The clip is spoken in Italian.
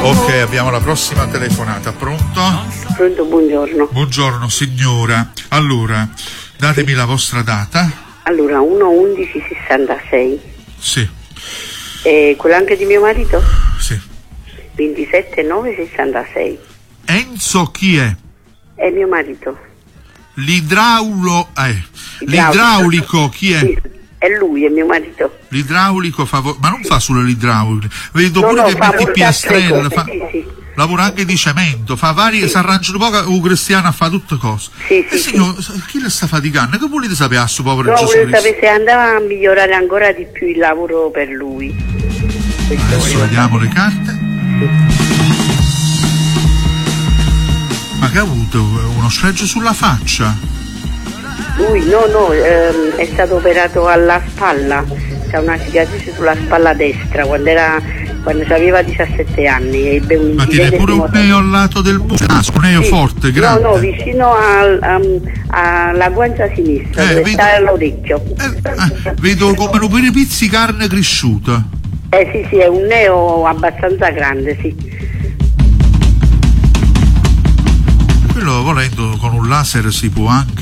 Ok, abbiamo la prossima telefonata. Pronto? Pronto, buongiorno. Buongiorno signora. Allora, datemi la vostra data. Allora, 1-11-66. Sì. E quello anche di mio marito? Sì. 27-9-66. Enzo chi è? È mio marito. L'idraulico chi è? Sì, è lui, è mio marito. L'idraulico ma non fa solo l'idraulico, vedo pure che mette piastrelle, sì. Lavora anche di cemento, fa vari, si arrangiano poco, Cristiano fa tutte cose. Sì, signor, chi le sta faticando? Che volete sapere a suo povero Gesù Cristo? No, volete sapere se andava a migliorare ancora di più il lavoro per lui. Adesso vediamo le carte. Ma che ha avuto? Uno sfregio sulla faccia? Lui no, è stato operato alla spalla, c'ha una cicatrice sulla spalla destra quando aveva 17 anni. Ebbe un Ma tiene pure un neo al lato del busto, un neo forte, grande. No, vicino alla guancia sinistra, dove sta l'orecchio. Vedo come un pizzi carne cresciuta. Sì, è un neo abbastanza grande, sì. Quello volendo con un laser si può anche